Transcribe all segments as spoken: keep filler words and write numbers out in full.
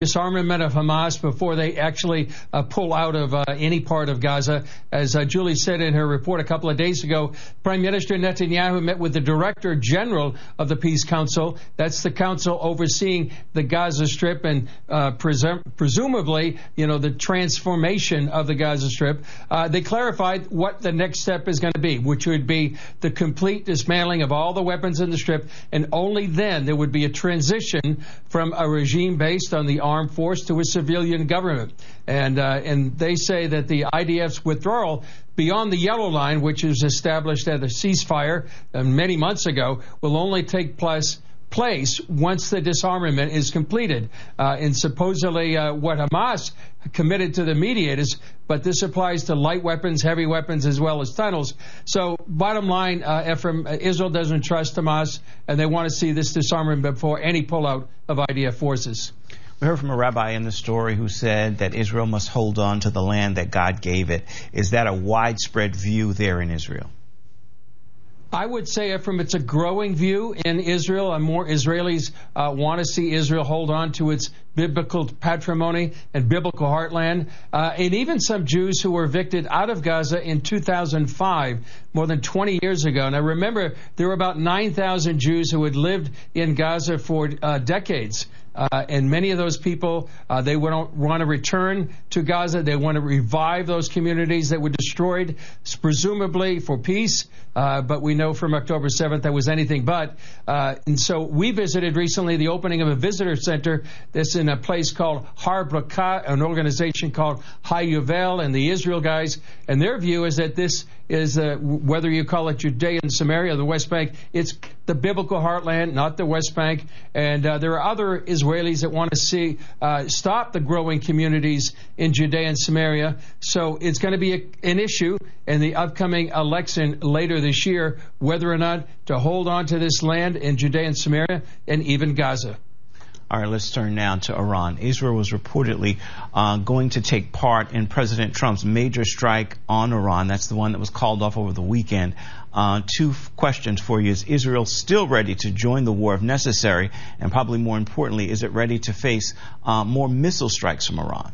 disarmament of Hamas before they actually uh, pull out of uh, any part of Gaza. As uh, Julie said in her report a couple of days ago, Prime Minister Netanyahu met with the Director General of the Peace Council. That's the council overseeing the Gaza Strip and uh, presum- presumably, you know, the transformation of the Gaza Strip. Uh, they clarified what the next step is going to be, which would be the complete dismantling of all the weapons in the Strip, and only then there would be a transition from a regime based on the armed force to a civilian government. And uh, and they say that the I D F's withdrawal beyond the yellow line, which was established at a ceasefire uh, many months ago, will only take place place once the disarmament is completed. Uh, and supposedly uh, what Hamas committed to the mediators, but this applies to light weapons, heavy weapons, as well as tunnels. So bottom line, uh, Ephraim, Israel doesn't trust Hamas, and they want to see this disarmament before any pullout of I D F forces. We heard from a rabbi in the story who said that Israel must hold on to the land that God gave it. Is that a widespread view there in Israel? I would say, Ephraim, it's a growing view in Israel, and more Israelis uh, want to see Israel hold on to its biblical patrimony and biblical heartland. Uh, and even some Jews who were evicted out of Gaza in two thousand five, more than twenty years ago. Now, remember, there were about nine thousand Jews who had lived in Gaza for uh, decades. Uh, and many of those people, uh, they want to return to Gaza. They want to revive those communities that were destroyed, presumably for peace. Uh, but we know from October seventh that was anything but. Uh, and so we visited recently the opening of a visitor center that's in a place called Har Brakat, an organization called Hayuvel, and the Israel guys. And their view is that this is, uh, whether you call it Judea and Samaria or the West Bank, it's the biblical heartland, not the West Bank. And uh, there are other Israelis that want to see uh, stop the growing communities in Judea and Samaria. So it's going to be a, an issue in the upcoming election later this year, whether or not to hold on to this land in Judea and Samaria and even Gaza. All right, let's turn now to Iran. Israel was reportedly uh, going to take part in President Trump's major strike on Iran. That's the one that was called off over the weekend. Uh, two f- questions for you. Is Israel still ready to join the war if necessary? And probably more importantly, is it ready to face uh, more missile strikes from Iran?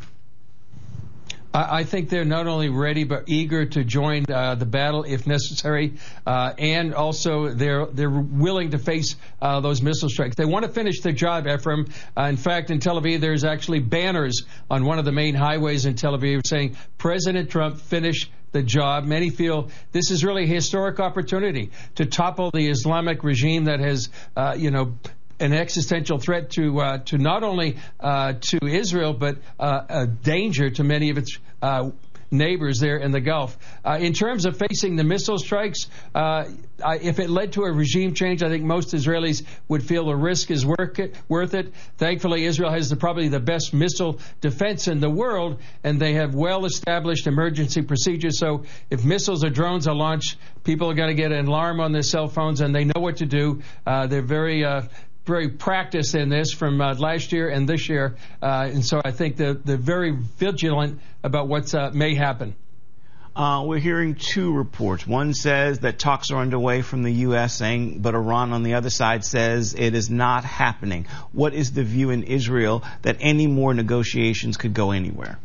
I think they're not only ready but eager to join uh, the battle if necessary, uh, and also they're they're willing to face uh, those missile strikes. They want to finish the job, Ephraim. Uh, in fact, in Tel Aviv, there's actually banners on one of the main highways in Tel Aviv saying, "President Trump, finish the job." Many feel this is really a historic opportunity to topple the Islamic regime that has, uh, you know, an existential threat to uh, to not only uh, to Israel, but uh, a danger to many of its uh, neighbors there in the Gulf. Uh, in terms of facing the missile strikes, uh, I, if it led to a regime change, I think most Israelis would feel the risk is worth it. Worth it. Thankfully, Israel has the, probably the best missile defense in the world, and they have well-established emergency procedures. So if missiles or drones are launched, people are going to get an alarm on their cell phones, and they know what to do. Uh, they're very uh, very practiced in this from uh, last year and this year. Uh, and so I think they're, they're very vigilant about what uh, may happen. Uh, we're hearing two reports. One says that talks are underway from the U S, saying, but Iran on the other side says it is not happening. What is the view in Israel that any more negotiations could go anywhere?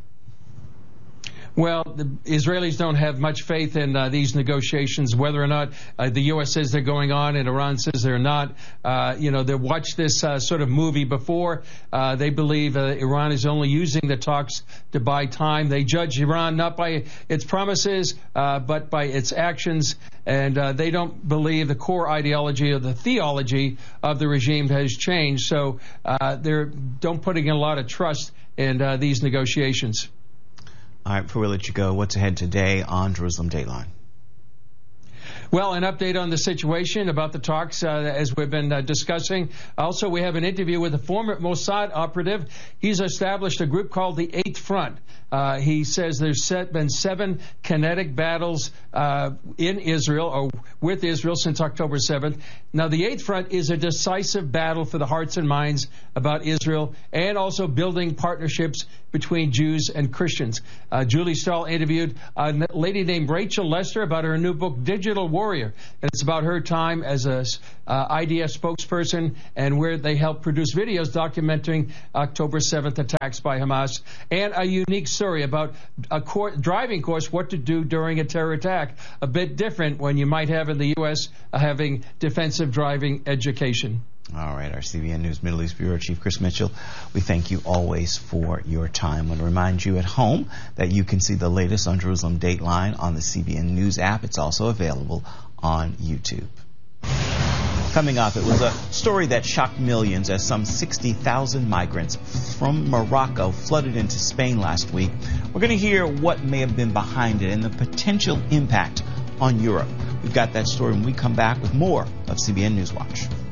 Well, the Israelis don't have much faith in uh, these negotiations, whether or not uh, the U S says they're going on and Iran says they're not. Uh, you know, they've watched this uh, sort of movie before. Uh, they believe uh, Iran is only using the talks to buy time. They judge Iran not by its promises, uh, but by its actions. And uh, they don't believe the core ideology or the theology of the regime has changed. So uh, they're don't putting a lot of trust in uh, these negotiations. All right, before we let you go, what's ahead today on Jerusalem Dateline? Well, an update on the situation about the talks, uh, as we've been uh, discussing. Also, we have an interview with a former Mossad operative. He's established a group called the Eighth Front. Uh, he says there's set, been seven kinetic battles uh, in Israel, or with Israel, since October seventh. Now, the Eighth Front is a decisive battle for the hearts and minds about Israel, and also building partnerships between Jews and Christians. Uh, Julie Stahl interviewed a lady named Rachel Lester about her new book, Digital War. warrior. And it's about her time as a uh, I D F spokesperson, and where they helped produce videos documenting October seventh attacks by Hamas, and a unique story about a cour- driving course, what to do during a terror attack. A bit different when you might have in the U S uh, having defensive driving education. All right, our C B N News Middle East Bureau Chief Chris Mitchell, we thank you always for your time. I want to remind you at home that you can see the latest on Jerusalem Dateline on the C B N News app. It's also available on YouTube. Coming up, it was a story that shocked millions as some sixty thousand migrants from Morocco flooded into Spain last week. We're going to hear what may have been behind it and the potential impact on Europe. We've got that story when we come back with more of C B N News Watch.